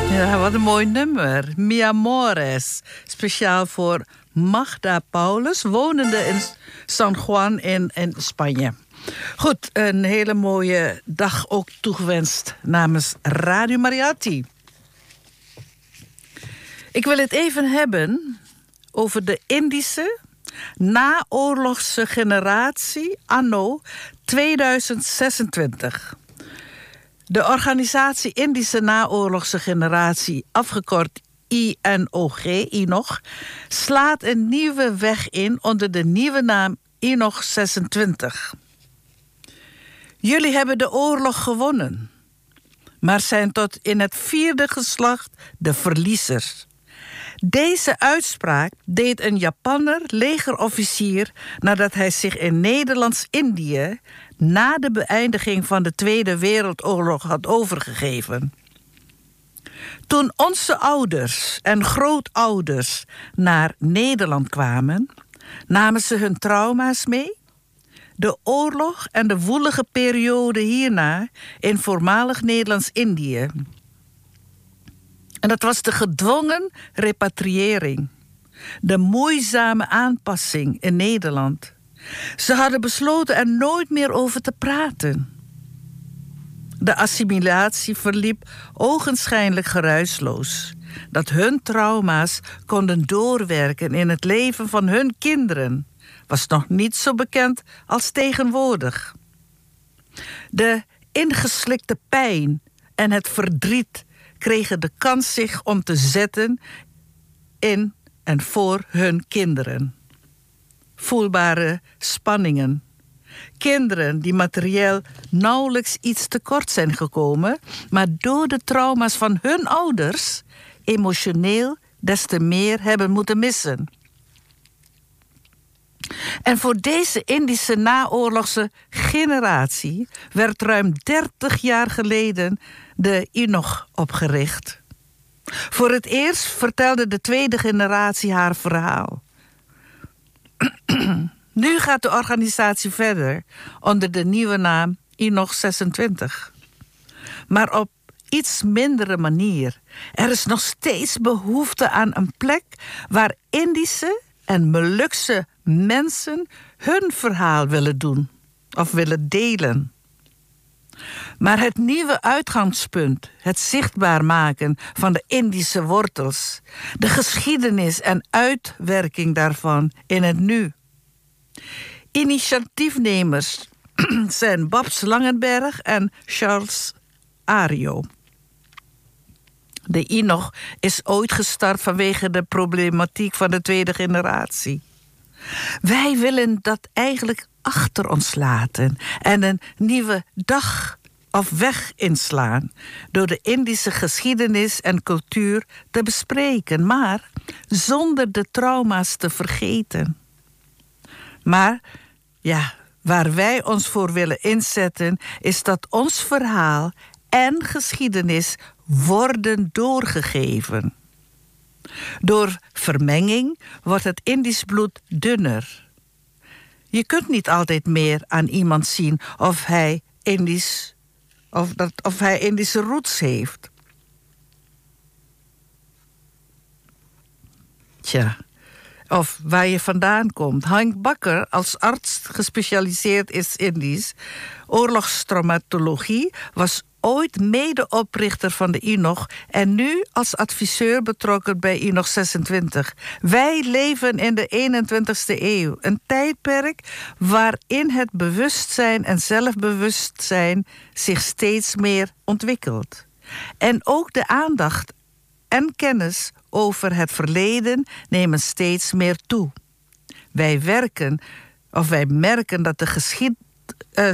Ja, wat een mooi nummer. Mi Amores. Speciaal voor Magda Paulus, wonende in San Juan in Spanje. Goed, een hele mooie dag ook toegewenst namens Radio Mariatti. Ik wil het even hebben over de Indische naoorlogse generatie anno 2026. De organisatie Indische Naoorlogse Generatie, afgekort INOG, slaat een nieuwe weg in onder de nieuwe naam INOG 26. Jullie hebben de oorlog gewonnen, maar zijn tot in het 4e geslacht de verliezers. Deze uitspraak deed een Japanner legerofficier nadat hij zich in Nederlands-Indië na de beëindiging van de Tweede Wereldoorlog had overgegeven. Toen onze ouders en grootouders naar Nederland kwamen, namen ze hun trauma's mee, de oorlog en de woelige periode hierna in voormalig Nederlands-Indië. En dat was de gedwongen repatriëring, de moeizame aanpassing in Nederland. Ze hadden besloten er nooit meer over te praten. De assimilatie verliep ogenschijnlijk geruisloos. Dat hun trauma's konden doorwerken in het leven van hun kinderen was nog niet zo bekend als tegenwoordig. De ingeslikte pijn en het verdriet kregen de kans zich om te zetten in en voor hun kinderen. Voelbare spanningen. Kinderen die materieel nauwelijks iets tekort zijn gekomen, maar door de trauma's van hun ouders emotioneel des te meer hebben moeten missen. En voor deze Indische naoorlogse generatie werd ruim 30 jaar geleden de INOG opgericht. Voor het eerst vertelde de tweede generatie haar verhaal. Nu gaat de organisatie verder onder de nieuwe naam INOG 26. Maar op iets mindere manier. Er is nog steeds behoefte aan een plek waar Indische en Molukse mensen hun verhaal willen doen of willen delen. Maar het nieuwe uitgangspunt, het zichtbaar maken van de Indische wortels, de geschiedenis en uitwerking daarvan in het nu. Initiatiefnemers zijn Babs Langenberg en Charles Ario. De INOG is ooit gestart vanwege de problematiek van de tweede generatie. Wij willen dat eigenlijk achter ons laten en een nieuwe dag of weg inslaan door de Indische geschiedenis en cultuur te bespreken, maar zonder de trauma's te vergeten. Maar ja, waar wij ons voor willen inzetten is dat ons verhaal en geschiedenis worden doorgegeven. Door vermenging wordt het Indisch bloed dunner. Je kunt niet altijd meer aan iemand zien of hij Indische roots heeft. Tja, of waar je vandaan komt. Hank Bakker, als arts gespecialiseerd is Indisch oorlogstraumatologie, was ooit medeoprichter van de INOG en nu als adviseur betrokken bij INOG 26. Wij leven in de 21ste eeuw. Een tijdperk waarin het bewustzijn en zelfbewustzijn zich steeds meer ontwikkelt. En ook de aandacht en kennis over het verleden nemen steeds meer toe. Wij merken dat de